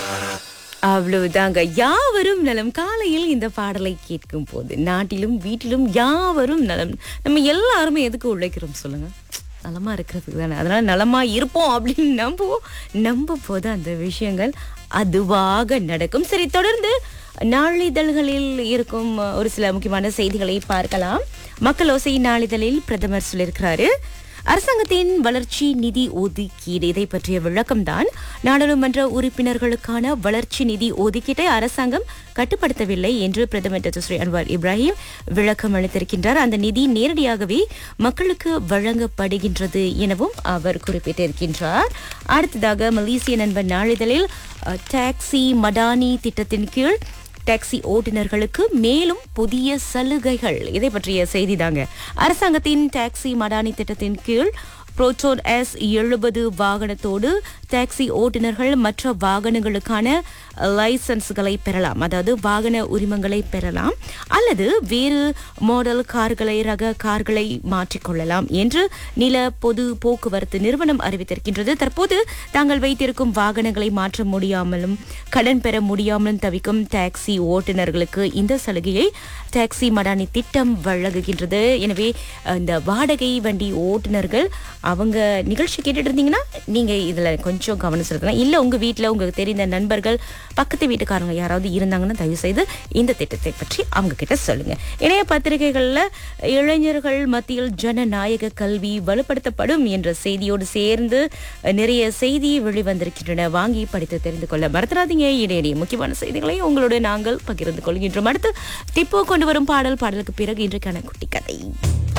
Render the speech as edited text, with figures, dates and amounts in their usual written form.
அவ்வளவுதாங்க. யாவரும் நலம். காலையில் இந்த பாடலை கேட்கும் போது நாட்டிலும் வீட்டிலும் யாவரும் நலம். நம்ம எல்லாருமே எதுக்கு உழைக்கிறோம் சொல்லுங்க? நலமா இருக்கிறதுக்கு தானே. அதனால நலமா இருப்போம் அப்படின்னு நம்ப போது அந்த விஷயங்கள் அதுவாக நடக்கும். சரி, தொடர்ந்து நாளிதழ்களில் இருக்கும் ஒரு சில முக்கியமான செய்திகளை பார்க்கலாம். மக்களோசை நாளிதழில் பிரதமர் சொல்லியிருக்கிறாரு, அரசாங்கத்தின் வளர்ச்சி நிதி ஒதுக்கீடு இதை பற்றிய விளக்கம்தான். நாடாளுமன்ற உறுப்பினர்களுக்கான வளர்ச்சி நிதி ஒதுக்கீட்டை அரசாங்கம் கட்டுப்படுத்தவில்லை என்று பிரதமர் டாக்டர் அன்வார் இப்ராஹிம் விளக்கம் அளித்திருக்கின்றார். அந்த நிதி நேரடியாகவே மக்களுக்கு வழங்கப்படுகின்றது எனவும் அவர் குறிப்பிட்டிருக்கின்றார். அடுத்ததாக மலேசிய நண்பன் நாளிதழில் டாக்ஸி மடானி திட்டத்தின் கீழ் டாக்ஸி ஓட்டுநர்களுக்கு மேலும் புதிய சலுகைகள் இதை பற்றிய செய்தி தாங்க. அரசாங்கத்தின் டாக்ஸி மடானி திட்டத்தின் கீழ் புரோட்டோன் S70 வாகனத்தோடு டாக்ஸி ஓட்டுநர்கள் மற்ற வாகனங்களுக்கான லைசன்ஸ்களை பெறலாம், அதாவது வாகன உரிமங்களை பெறலாம், அல்லது வேறு மாடல் கார்களை ரக கார்களை மாற்றிக்கொள்ளலாம் என்று நில பொது போக்குவரத்து நிறுவனம் அறிவித்திருக்கின்றது. தற்போது தாங்கள் வைத்திருக்கும் வாகனங்களை மாற்ற முடியாமலும் கடன் பெற முடியாமலும் தவிக்கும் டாக்ஸி ஓட்டுநர்களுக்கு இந்த சலுகையை டாக்ஸி மடானி திட்டம் வழங்குகின்றது. எனவே இந்த வாடகை வண்டி ஓட்டுநர்கள் அவங்க நிகழ்ச்சி கேட்டுட்டு இருந்தீங்கன்னா நீங்க இதுல கொஞ்சம் கவனம் செலுத்தலாம். இல்ல உங்க வீட்டுல உங்களுக்கு தெரிந்த நண்பர்கள் பக்கத்து வீட்டுக்காரங்க யாராவது இருந்தாங்கன்னா தயவு செய்து இந்த திட்டத்தை பற்றி அவங்க கிட்ட சொல்லுங்க. இணைய பத்திரிகைகள்ல இளைஞர்கள் மத்தியில் ஜனநாயக கல்வி வலுப்படுத்தப்படும் என்ற செய்தியோடு சேர்ந்து நிறைய செய்தி வெளிவந்திருக்கின்றன. வாங்கி படித்து தெரிந்து கொள்ள மறந்துடாதீங்க. இடையிடையே முக்கியமான செய்திகளை உங்களோட நாங்கள் பகிர்ந்து கொள்கின்றோம். அடுத்து திப்போ கொண்டு வரும் பாடலுக்கு பிறகு இன்றைக்கான குட்டி கதை.